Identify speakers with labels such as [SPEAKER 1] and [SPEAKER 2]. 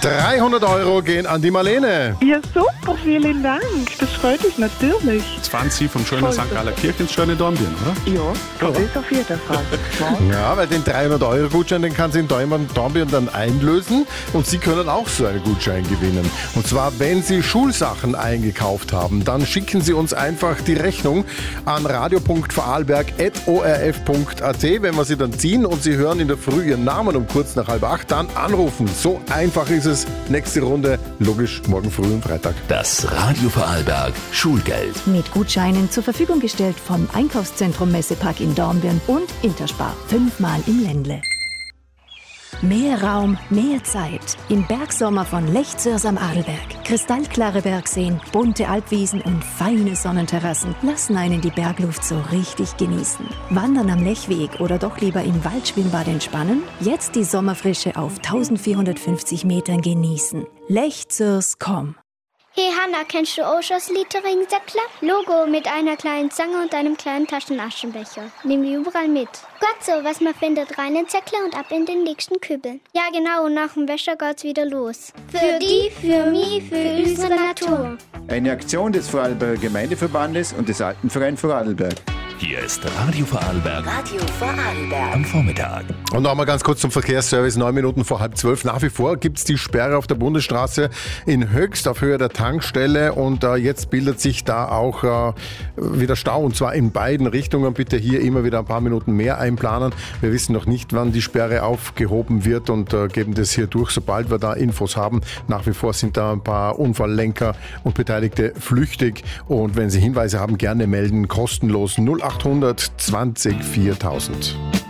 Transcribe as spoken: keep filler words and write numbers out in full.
[SPEAKER 1] dreihundert Euro gehen an die Marlene.
[SPEAKER 2] Ja, super, vielen Dank. Das freut mich natürlich.
[SPEAKER 3] Jetzt fahren Sie vom schönen Sankt Galler Kirche ins schöne Dornbirn, oder?
[SPEAKER 2] Ja, das ist auf jeden Fall.
[SPEAKER 1] Ja, weil den dreihundert Euro Gutschein, den kann sie in Dornbirn dann einlösen und Sie können auch so einen Gutschein gewinnen. Und zwar, wenn Sie Schulsachen eingekauft haben, dann schicken Sie uns einfach die Rechnung an radio punkt vorarlberg at o r f punkt a t. Wenn wir sie dann ziehen und Sie hören in der Früh Ihren Namen um kurz nach halb acht, dann anrufen. So einfach ist es. Nächste Runde, logisch, morgen früh am Freitag.
[SPEAKER 4] Das Radio Vorarlberg Schulgeld.
[SPEAKER 5] Mit Gutscheinen zur Verfügung gestellt vom Einkaufszentrum Messepark in Dornbirn und Interspar. Fünfmal im Ländle. Mehr Raum, mehr Zeit. Im Bergsommer von Lechzürs am Adelberg. Kristallklare Bergseen, bunte Alpwiesen und feine Sonnenterrassen lassen einen die Bergluft so richtig genießen. Wandern am Lechweg oder doch lieber im Waldschwimmbad entspannen? Jetzt die Sommerfrische auf eintausendvierhundertfünfzig Metern genießen. Lechzürs Punkt com.
[SPEAKER 6] Hey Hanna, kennst du auch schon das Littering-Säckler? Logo mit einer kleinen Zange und einem kleinen Taschenaschenbecher. Nimm die überall mit. Gott so, was man findet, rein ins Säckler und ab in den nächsten Kübel. Ja genau, und nach dem Wäscher geht's wieder los. Für die, für mich, für unsere Natur.
[SPEAKER 7] Eine Aktion des Vorarlberger Gemeindeverbandes und des Alpenvereins Vorarlberg.
[SPEAKER 4] Hier ist Radio Vorarlberg.
[SPEAKER 5] Radio Vorarlberg.
[SPEAKER 4] Am Vormittag.
[SPEAKER 1] Und noch mal ganz kurz zum Verkehrsservice. Neun Minuten vor halb zwölf. Nach wie vor gibt es die Sperre auf der Bundesstraße in Höchst auf Höhe der Tankstelle. Und äh, jetzt bildet sich da auch äh, wieder Stau. Und zwar in beiden Richtungen. Bitte hier immer wieder ein paar Minuten mehr einplanen. Wir wissen noch nicht, wann die Sperre aufgehoben wird und äh, geben das hier durch, sobald wir da Infos haben. Nach wie vor sind da ein paar Unfalllenker und Beteiligte flüchtig. Und wenn Sie Hinweise haben, gerne melden. Kostenlos null achthundert zwanzig viertausend.